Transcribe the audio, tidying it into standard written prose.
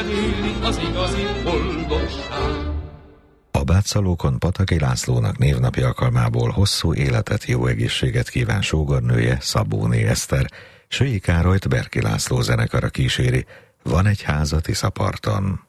élni az igazi boldogság. A Bátszalókon Pataki Lászlónak névnapi alkalmából hosszú életet, jó egészséget kíván sógornője, Szabóné Eszter. Sői Károlyt Berki László zenekara kíséri. Van egy ház a Tiszaparton.